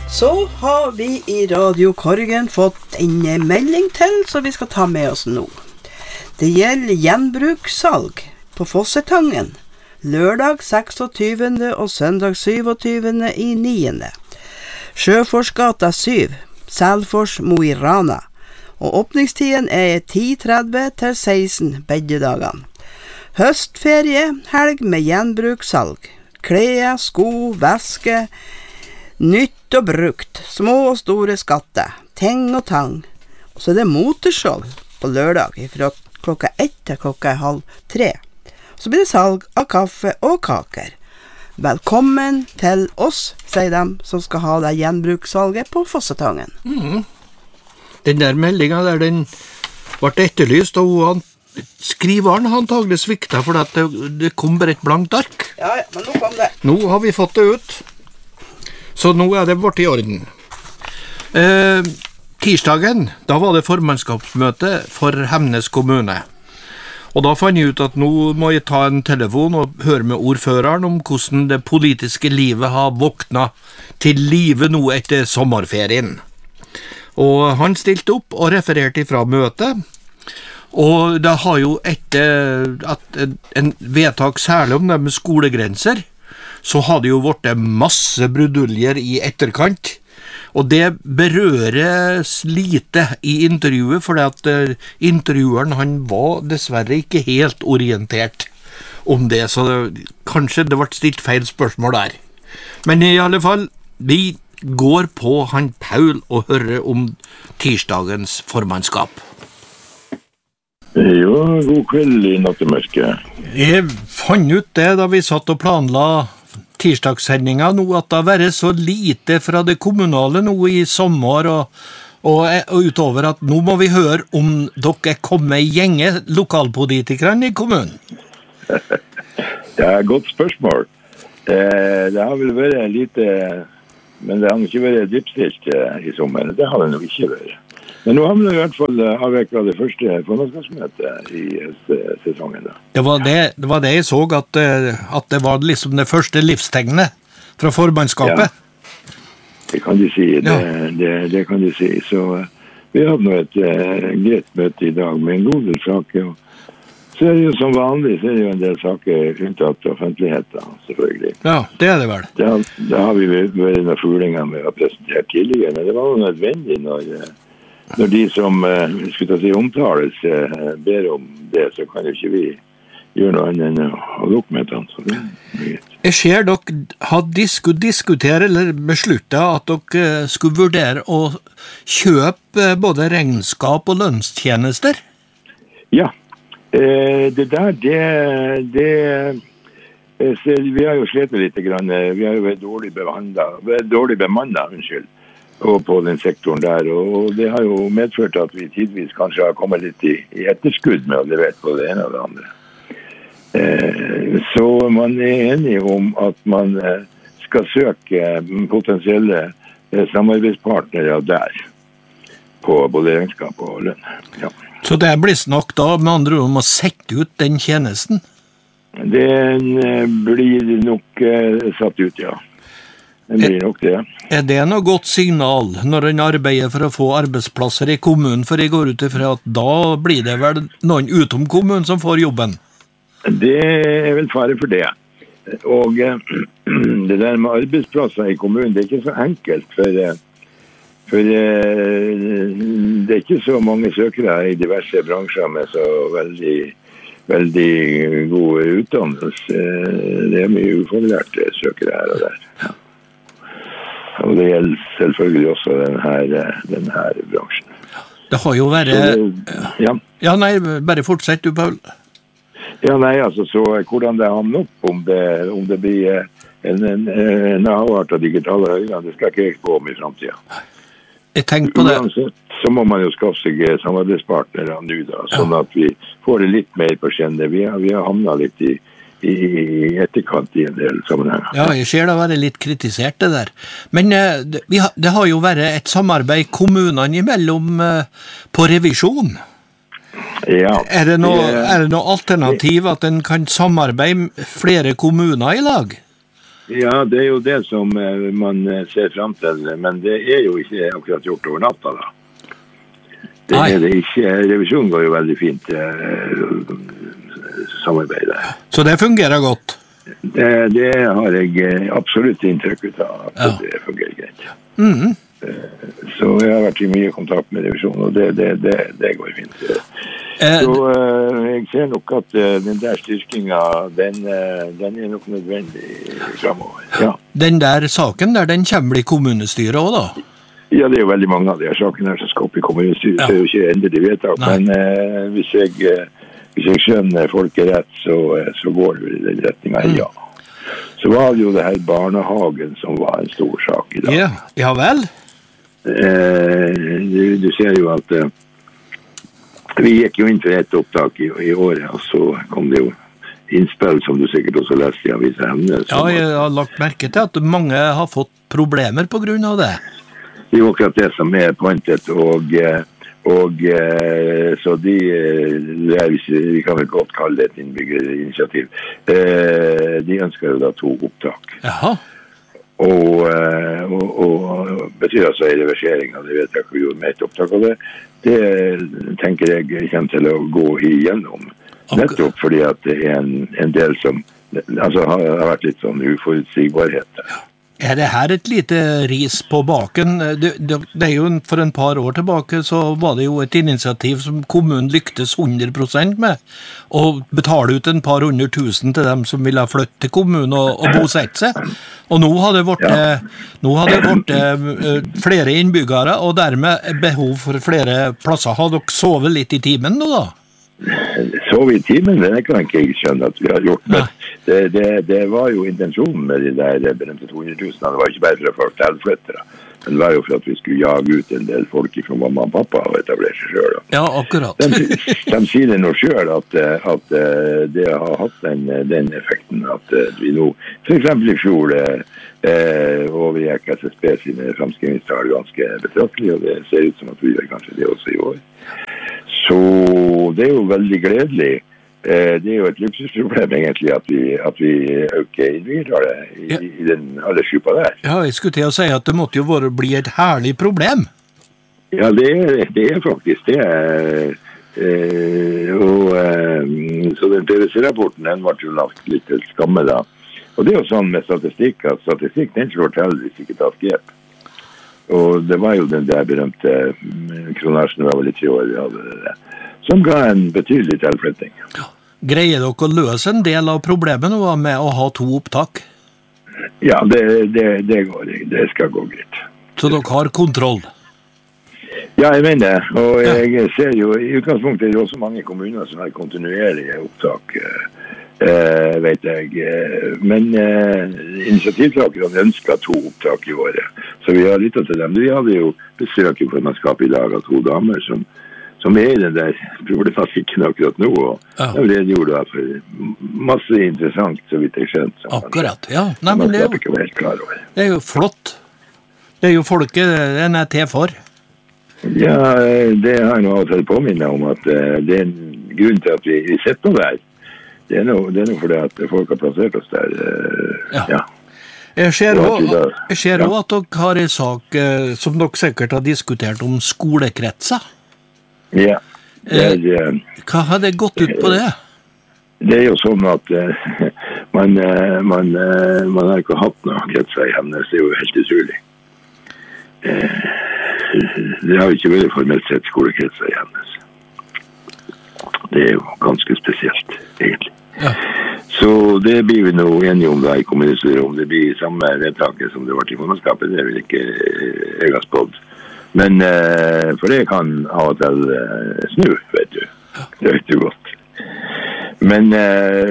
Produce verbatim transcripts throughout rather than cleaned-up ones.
Så har vi i Radio Korgen fått en melding til som vi skal ta med oss nå. Det gjelder gjenbrukssalg på Fossetangen, lørdag seksogtyvende og søndag syvogtyvende i niende. Sjøforsgata syv, Selfors, Mo i Rana. Og åpningstiden er ti tretti til seksten begge dagene. Høstferie, helg med gjenbrukssalg. Klær, sko, veske, nytt og brukt, små og store skatter, ting og tang. Og så er det motorshow på lørdag fra klokka ett til klokka halv tre. Så blir det salg av kaffe og kaker. Velkommen til oss, sier de som skal ha det gjenbrukssalget på Fossetangen. Mm. Den der meldingen der, den ble etterlyst, og han, skriveren har antagelig sviktet, for at det, det kom bare et blankt ark. Ja, ja, men nå kom det. Nå har vi fått det ut. Så nå er det vårt i orden. Eh, tirsdagen, da var det formannskapsmøte for Hemnes kommune. Og da fant jeg ut at nå må jeg ta en telefon og høre med ordføreren om hvordan det politiske livet har våknet til livet nå etter sommerferien. Og han stilte opp og refererte fra møtet. Og det har jo etter at en vedtak særlig om det med skolegrenser, så har det jo vært masse bruduljer i etterkant, og det berøres lite i intervjuet, fordi at uh, intervjueren han var dessverre ikke helt orientert om det, så det, kanskje det ble stilt feil spørsmål der. Men i alle fall, vi går på han Paul og hører om tirsdagens formannskap. Jo, god kveld i nattemørket. Jeg fant ut det da vi satt og planla tirsdagssendinga nå, at det har vært så lite fra det kommunale nå i sommer, og, og, og utover at nå må vi høre om dere kommer i gjenge lokalpolitikerne i kommunen. Det er et godt spørsmål. Eh, det har vel vært lite, men det har ikke vært dypstilt eh, i sommer. Det har det nok ikke vært. Men nå har vi i hvert fall avveklet det første formannskapsmøtet i sesongen. Da. Det, var det, det var det jeg så, at, at det var liksom det første livstegnet fra formannskapet. Ja, det kan de si. Det, ja. det, det kan de si. Så vi hadde nå et uh, greit møte i dag med en god del saker. Så er det jo som vanlig, så er det jo en del saker unntatt offentligheten, selvfølgelig. Ja, det er det vel. Det, det har vi vært noen fulinger med å presentert tidligere, men det var jo nødvendig når... Når de som uh, skulle si, omtales uh, ber om det, så kan jo ikke vi gjøre noe annet enn å lukke med den. Jeg ser dere hadde skulle diskutere eller besluttet at dere skulle vurdere å kjøpe både regnskap og lønnstjenester. Ja, uh, det der, det... det uh, vi har jo slettet litt, grann. Vi har jo vært dårlig bemannet, dårlig bemannet, unnskyld. Og på den sektoren der, og det har jo medført at vi tidvis kanskje har kommet litt i, i etterskudd med å levere på det ene og det andre. Eh, så man er enig om at man eh, skal søke potensielle eh, samarbeidspartnere der, på både regnskap og lønn. Ja. Så det blir snakk da med andre ord om å sette ut den tjenesten? Den eh, blir nok eh, satt ut, ja. Det blir nok det. Er det noe godt signal når en arbeider for å få arbeidsplasser i kommunen, for jeg går ut ifra at da blir det vel noen utom kommunen som får jobben? Det er vel fare for det. Og det der med arbeidsplasser i kommunen, det er ikke så enkelt, for, for det er ikke så mange søkere i diverse bransjer med så veldig, veldig god utdannelse. Det er mye ufaglærte søkere her og der. Ja. Og det gjelder selvfølgelig også denne, denne bransjen. Det har jo vært... Ja. ja, nei, bare fortsett du, Paul. Ja, nei, altså, så hvordan det havner opp, om det, om det blir en, en, en avart av digitale høyene, det skal ikke jeg gå om i fremtiden. Jeg tenker på det. Uansett, så må man jo skaffe seg samarbeidspartnere nå da, sånn ja. At vi får det litt mer på kjenne. Vi har, vi har havnet litt i i etterkant i en del sammenhenger. Ja, jeg ser det være litt kritisert det der. Men uh, det, vi ha, det har jo vært et samarbeid kommunene imellom uh, på revisjon. Ja. Er det noe, er det noe alternativ at en kan samarbeide flere kommuner i lag? Ja, det er jo det som eh, man eh, ser frem til, men det er jo ikke akkurat gjort over natta da. Det Nei. er det ikke. Revisjonen går jo veldig fint eh, samarbeidet. Så det fungerer godt? Det, det har jeg eh, absolutt inntrykk ut av at Ja. det fungerer greit. Mhm. Så jeg har vært i mye kontakt med revisjonen, og det, det, det, det går fint. Eh, Så eh, jeg ser nok at eh, den der styrkingen, den, eh, den er nok nødvendig fremover. Ja. Den der saken der, den kommer i kommunestyret også da? Ja, det er jo veldig mange av de her sakene her som skal opp i kommunestyret, Ja. så det er jo ikke endelig vedtak. Nei. Men eh, hvis, jeg, eh, hvis jeg skjønner folket rett, så, eh, så går det i den retningen, Mm. ja. Så var det jo det her barnehagen som var en stor sak i dag. Ja, ja vel? Eh, du, du ser jo at eh, vi gikk jo inn for ett opptak i, i året, og så kom det jo innspill som du sikkert også leste i avisen Hemne. Ja, jeg har lagt merke til at mange har fått problemer på grunn av det. Det er jo akkurat det som er pointet, og, eh, og eh, så de, eh, det er, ikke- vi kan vel godt kalle det et innbyggerinitiativ, eh, de ønsker jo da to opptak. Jaha. Og, eh, og, og betyr altså en reversering av det vedtaket vi gjorde med et opptak av det. Det tenker jeg kommer til å gå igjennom. Ok. Nettopp fordi at det er en, en del som altså, har, har vært litt sånn uforutsigbarhet der. Er det her et lite ris på baken? Det, det, det er jo en- for en par år tilbake så var det jo et initiativ som kommunen lyktes hundre prosent med, å betale ut en par hundre tusen til dem som ville flytte til kommunen og, og bosette seg. Og nå har det vært, Ja. nå har det vært eh, flere innbyggere, og dermed behov for flere plasser. Har dere sovet litt i timen nå da? Så vi i timen, det kan ikke jeg skjønne at vi har gjort. Men Nei. det, det, det var jo intensjonen med de der berømte to hundre tusen. Det var ikke bare for å få tilflyttere. Men det var jo for at vi skulle jage ut en del folk fra mamma og pappa og etablere seg selv. Ja, akkurat. De, de sier det nå selv at, at det har hatt den, den effekten at vi nå, for eksempel i fjor, eh, overgikk S S B sine fremskrivningstall ganske betraktelig, og det ser ut som at vi gjør kanskje det også i år. Så det er jo veldig gledelig. Eh, det er jo et luksusproblem egentlig at vi, at vi øker innbyggertallet i, Ja. i den aldersgruppa der. Ja, jeg skulle til å si at det måtte jo bare bli et herlig problem. Ja, det er, det er faktisk det. Eh, og, eh, så den P V C-rapporten den ble jo lagt litt til skamme da. Og det er jo sånn med statistikk at statistikk den slår til hvis ikke tatt grep. Og det var jo den der berømte mm, kronasjen, det var vel i tre år vi hadde det der, som ga en betydelig tilflytting. Greier dere å løse en del av problemet nå med å ha to opptak? Ja, det, det, det går, det skal gå greit. Så dere har kontroll? Ja, jeg mener det. Og jeg ser jo, i utgangspunktet er det også mange kommuner som har kontinuerlige opptak, eh, vet jeg. Men eh, initiativtakerne ønsker to opptak i året. Så vi har lyttet til dem. Vi hadde jo besøk i formannskapet i dag av to damer som, som er i den der problematikken akkurat nå. Og Ja. de redegjorde da for masse interessant, så vidt jeg skjønt. som man- Akkurat, ja. Nei, man men det er, skal jo, ikke være helt klar over. det er jo flott. Det er jo folket den er til for. Ja, det har jeg nå av og til påminnet om at uh, det er en grunn til at vi, vi sitter der. Det er noe, det er noe fordi at folk har plassert oss der. Uh, Ja. ja. Jeg ser Det var også, ikke det. jeg ser Ja. også at dere har en sak eh, som dere sikkert har diskutert om skolekretser. Ja. Det er, uh, Hva har det gått ut på det? det er jo sånn at uh, man, uh, man, uh, man har ikke hatt noen kretser i Hemnes. Det er jo helt utrolig. Uh, det har jo ikke vært formelt sett skolekretser i Hemnes. Det er jo ganske spesielt, egentlig. Ja. Så det blir vi nå enige om da i kommunestyret. Om det blir samme vedtaket som det var til formannskapet, det vil ikke eh, jeg ha spådd. Men eh, for det kan av og til eh, snu, vet du. Det vet du godt. Men eh,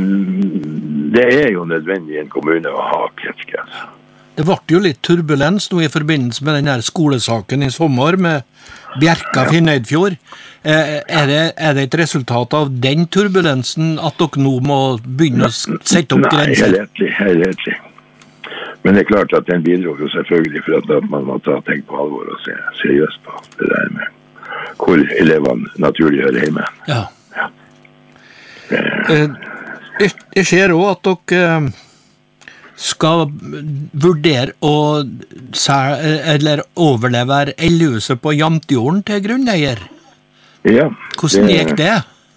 det er jo nødvendig i en kommune å ha kretsgrenser. Det ble jo litt turbulens nå i forbindelse med den her skolesaken i sommer med Bjerka Finnøydfjord. Eh, er, det, er det et resultat av den turbulensen at dere nå må begynne å sette opp Nei, grenser? helhetlig, helhetlig. Men det er klart at den bidrar jo selvfølgelig for at, at man må ta ting på alvor og se seriøst på det der med hvor elevene naturlig hører hjemme. Ja. Eh, jeg, jeg ser også at dere, skal vurdere å sel- eller overlevere Eldhuset på Jamtjorden til grunneier. Ja. Hvordan gikk det?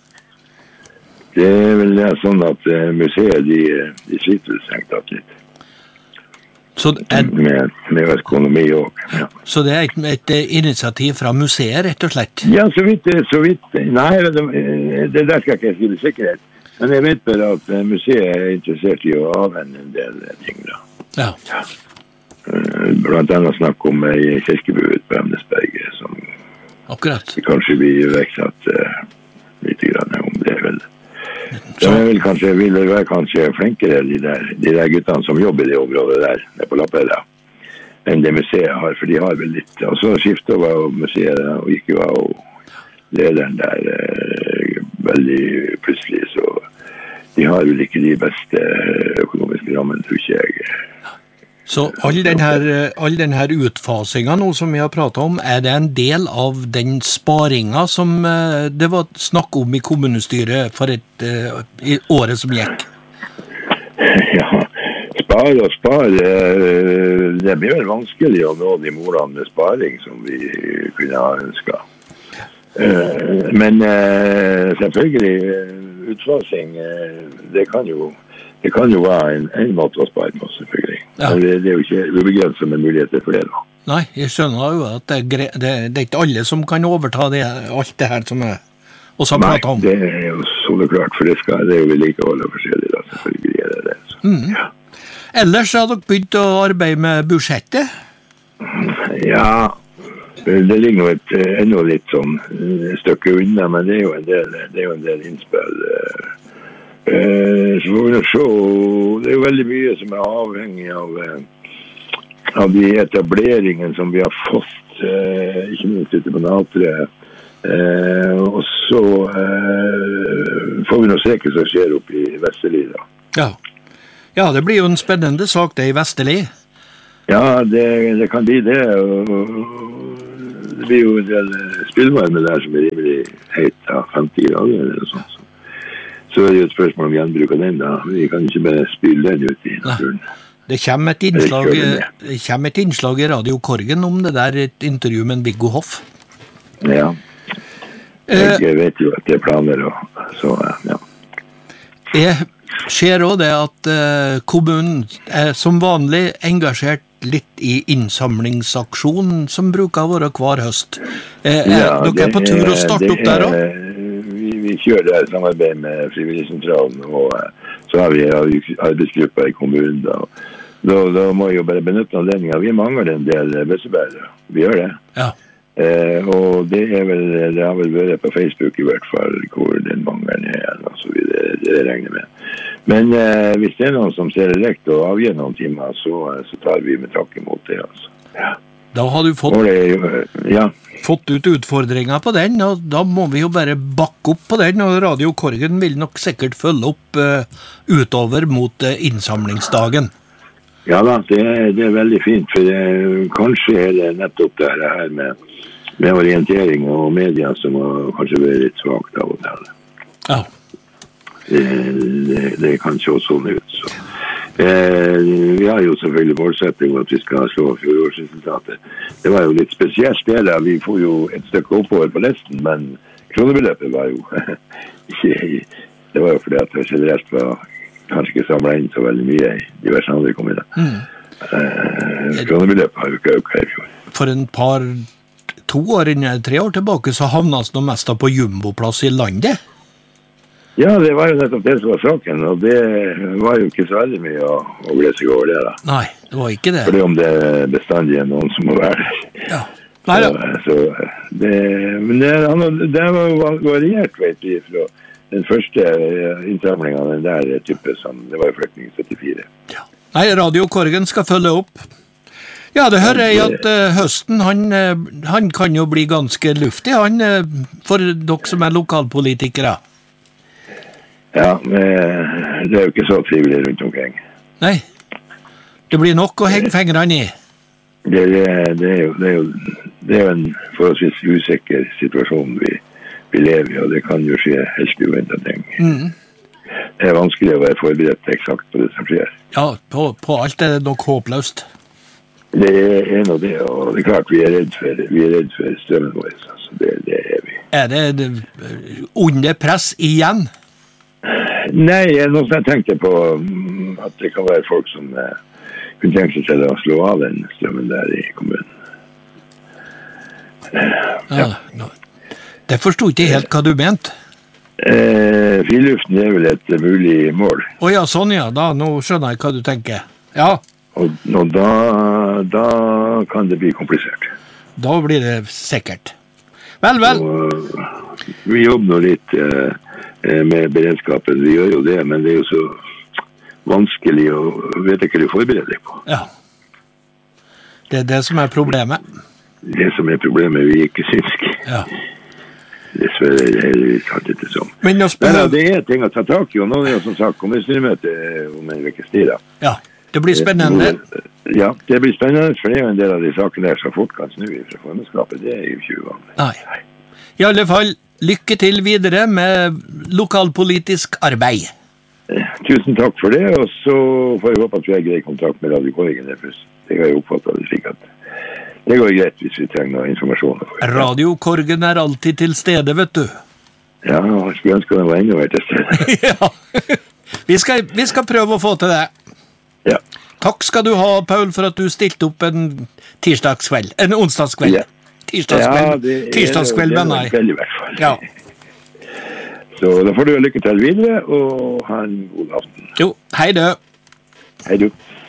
Det er vel det sånn at eh, museet, de, de sliter strengt tatt litt. Så er, Med, med økonomi også. Ja. så det er et, et initiativ fra museet, rett og slett? Ja, så vidt, så vidt. Nei, det, det der skal ikke jeg si med sikkerhet. Men jeg vet bare at museet er interessert i å avhende en del ting. Da. Ja. Blant annet snakk om ei kirkebu ut på Emnesberget, som Akkurat. kanskje blir iverksatt uh, litt grann om det. Vel. De er vel kanskje, vil være kanskje flinkere, de der, de der guttene som jobber i det området der, nede på Lappeda, enn det museet har, for de har vel litt. Og så skiftet var museet, og gikk jo av, og lederen der uh, veldig plutselig, så de har vel ikke de beste økonomiske rammene, tror ikke jeg. Så all den her, all den her utfasingen nå som vi har pratet om, er det en del av den sparingen som eh, det var snakk om i kommunestyret for et, eh, i året som gikk? Ja, spare og spare. eh, Det blir vel vanskelig å nå de målene med sparing som vi kunne ha ønsket. Eh, Men eh, selvfølgelig, eh, utfasing, eh, det kan jo Det kan jo være en, en måte å spare på, selvfølgelig. Ja. Men det, det er jo ikke ubegrenset med muligheter for det, da. Nei, jeg skjønner jo at det er, gre det, det er ikke alle som kan overta det, alt det her som jeg også har Nei, pratet om. det er jo soleklart, for det, skal, det er jo vedlikehold og forskjellig, da, selvfølgelig er det det. Så. Mm. Ja. Ellers har dere begynt å arbeide med budsjettet? Ja, det ligger nå et eh, enda litt sånn eh, stykke unna, men det er jo en del, det er jo en del innspill. eh, eh, Så får vi nå se, det er jo veldig mye som er avhengig av, eh, av de etableringene som vi har fått, eh, ikke minst ute på Natre. Eh, og så eh, får vi nå se hva som skjer oppe i Vesterli, da. Ja. Ja, det blir jo en spennende sak det i Vesterli. Ja, det, det kan bli det. Og det blir jo en del spillvarme der som er rimelig høyt, da, femti grader eller noe sånt. Så er det jo et spørsmål om gjenbruk av den, da. Vi kan ikke bare spyle den ut i naturen. Det kommer et innslag, det kommer et innslag i Radio Korgen om det der, et intervju med Viggo Hoff. Ja. Jeg vet jo at det er planer, og så, ja. Jeg ser også det at eh, kommunen er som vanlig engasjert litt i innsamlingsaksjonen som bruker å være hver høst. Eh, Ja, er dere er på tur å starte det opp der er- også? Vi, vi kjører det i samarbeid med Frivilligsentralen, og eh, så har vi arbeidsgrupper i kommunen. Da. Da, da må jeg jo bare benytte anledningen. Vi mangler en del bøssebærere. Vi gjør det. Ja. Eh, og det er vel, det har vel vært på Facebook i hvert fall, hvor den mangelen er, og så videre, det regner jeg med. Men eh, hvis det er noen som ser rekt og avgir noen timer, så, så tar vi med takk imot det, altså. Ja. Da har du fått, Og det er jo, ja. fått ut utfordringer på den, og da må vi jo bare bakke opp på den, og Radio Korgen vil nok sikkert følge opp eh, utover mot eh, innsamlingsdagen. Ja da, det er, det er veldig fint, for det, kanskje er det nettopp det her med, med orientering og media som har kanskje vært litt svagt av og til. Ja. Det, det, det kan se sånn ut. Så. Eh, vi har jo selvfølgelig målsetting at vi skal slå fjorårsresultatet. Det var jo litt spesielt det der. Vi får jo et stykke oppover på listen, men kronebeløpet var jo ikke, det var jo fordi at det generelt var kanskje ikke samlet inn så veldig mye i diverse andre kommuner. Mm. Eh, kronebeløpet har jo ikke økt her i fjor. For en par, to år, tre år tilbake, så havnet det mest på jumboplass i landet. Ja, det var jo nettopp det som var saken, og det var jo ikke så veldig mye å, å glede seg over det da. Nei, det var ikke det. For det om det bestandig er noen som må være der. Ja. Nei, ja. Så, så det, men det, det var variert, vet vi, fra den første innsamlingen, den der type som, det var jo Flyktning syttifire. Ja. Nei, Radio Korgen skal følge opp. Ja, det hører jeg at uh, høsten, han, uh, han kan jo bli ganske luftig, han, uh, for dere som er lokalpolitikere. Ja, men det er jo ikke så trivelig rundt omkring. Nei, det blir nok å henge fingrene i. Det, det, det, er jo, det, er jo, det er jo en forholdsvis usikker situasjon vi, vi lever i, og det kan jo skje helt uventet ting. Mm. det er vanskelig å være forberedt eksakt på det som skjer. Ja, på, på alt er det nok håpløst. Det er en av det, og det er klart vi er redd for, vi er redd for strømmen vår, altså det, det er vi. Er det, det under press igjen? Nei, noe som jeg tenkte på, at det kan være folk som eh, kunne tenke seg til å slå av den strømmen der i kommunen. Ja, ja. Det forstod ikke helt hva du mente. Eh, friluften er vel et mulig mål. Åja, sånn ja, da, nå skjønner jeg hva du tenker. Ja. Og, og da, da kan det bli komplisert. Da blir det sikkert. Vel, vel. Og, vi jobber nå litt eh, med beredskapen, vi gjør jo det, men det er jo så vanskelig å vite hva du forbereder deg på. Ja. Det er det som er problemet. Det som er problemet, vi er ikke synske. Ja. Dessverre er det kanskje ikke sånn. Men nå Nei, spiller... det er ting å ta tak i, og nå er det som sagt kommunestyremøte om en vekes tid. Ja, det blir spennende. Ja, det blir spennende, for det er jo en del av de sakene der så fort kan snu fra formannskapet. Det er jo ikke uvanlig. Nei. I alle fall, lykke til videre med lokalpolitisk arbeid. Tusen takk for det, og så får jeg håpe at vi har grei kontakt med Radio Korgen. Jeg har jo oppfattet det slik at det går greit hvis vi trenger noe informasjon. Radio Korgen er alltid til stede, vet du. Ja, jeg skulle ønske den var enda mer til stede. Ja, vi skal, vi skal prøve å få til det. Ja. Takk skal du ha, Paul, for at du stilte opp en tirsdagskveld, en onsdagskveld. Ja. Tirsdagskveld, Ja, det er- tirsdagskveld, det er mener en jeg. kveld i hvert fall. Ja. Så da får du lykke til videre, og ha en god aften. Jo, hei du. Hei du.